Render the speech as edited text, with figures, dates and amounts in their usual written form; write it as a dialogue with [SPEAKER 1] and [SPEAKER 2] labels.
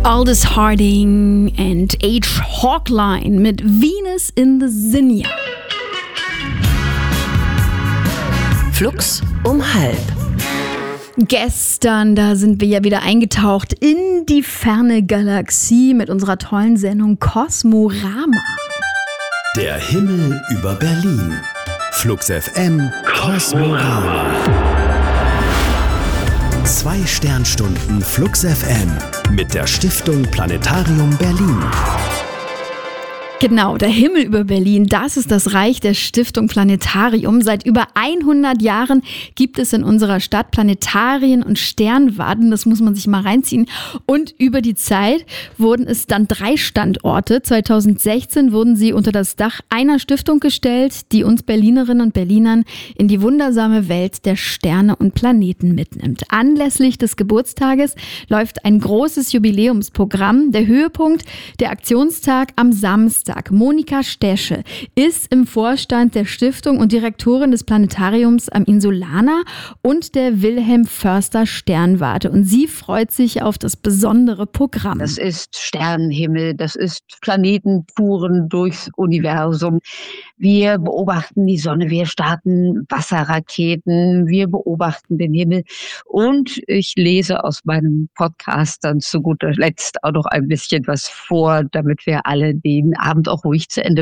[SPEAKER 1] Aldous Harding and H. Hawkline mit Venus in the Zinnia.
[SPEAKER 2] Flux um halb.
[SPEAKER 1] Gestern, da sind wir ja wieder eingetaucht in die ferne Galaxie mit unserer tollen Sendung Kosmorama.
[SPEAKER 3] Der Himmel über Berlin. Flux FM Kosmorama. 2 Sternstunden Flux FM mit der Stiftung Planetarium Berlin.
[SPEAKER 1] Genau, der Himmel über Berlin, das ist das Reich der Stiftung Planetarium. Seit über 100 Jahren gibt es in unserer Stadt Planetarien und Sternwarten, das muss man sich mal reinziehen. Und über die Zeit wurden es dann 3 Standorte. 2016 wurden sie unter das Dach einer Stiftung gestellt, die uns Berlinerinnen und Berlinern in die wundersame Welt der Sterne und Planeten mitnimmt. Anlässlich des Geburtstages läuft ein großes Jubiläumsprogramm. Der Höhepunkt, der Aktionstag am Samstag. Monika Stesche ist im Vorstand der Stiftung und Direktorin des Planetariums am Insulaner und der Wilhelm Förster Sternwarte. Und sie freut sich auf das besondere Programm.
[SPEAKER 4] Das ist Sternenhimmel, das ist Planetentouren durchs Universum. Wir beobachten die Sonne, wir starten Wasserraketen, wir beobachten den Himmel. Und ich lese aus meinem Podcast dann zu guter Letzt auch noch ein bisschen was vor, damit wir alle den Abend auch ruhig zu Ende